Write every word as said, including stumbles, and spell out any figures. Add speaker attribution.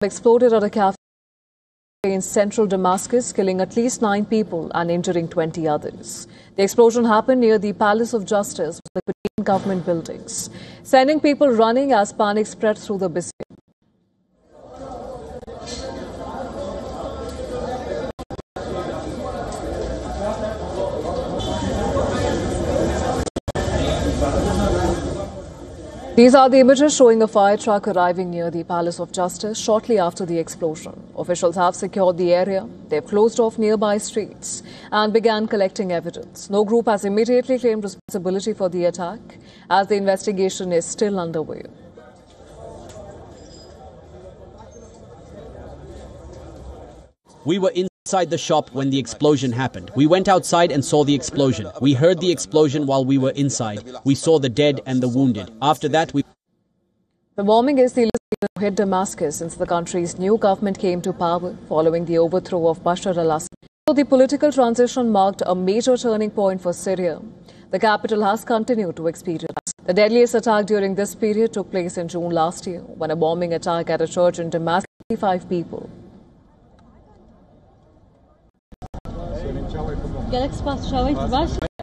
Speaker 1: exploded at a cafe in central Damascus, killing at least nine people and injuring twenty others. The explosion happened near the Palace of Justice, between government buildings, sending people running as panic spread through the city. These are the images showing a fire truck arriving near the Palace of Justice shortly after the explosion. Officials have secured the area. They've closed off nearby streets and began collecting evidence. No group has immediately claimed responsibility for the attack, as the investigation is still underway.
Speaker 2: We were inside the shop when the explosion happened. We went outside and saw the explosion. We heard the explosion while we were inside. We saw the dead and the wounded. After that, we...
Speaker 1: The bombing is the latest to hit Damascus since the country's new government came to power following the overthrow of Bashar al-Assad. So the political transition marked a major turning point for Syria. The capital has continued to experience. The deadliest attack during this period took place in June last year, when a bombing attack at a church in Damascus killed five people.
Speaker 3: Galaxy Pass,